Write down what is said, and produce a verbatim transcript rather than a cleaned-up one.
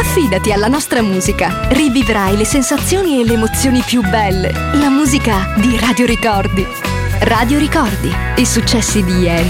Affidati alla nostra musica. Rivivrai le sensazioni e le emozioni più belle. La musica di Radio Ricordi. Radio Ricordi. I successi di ieri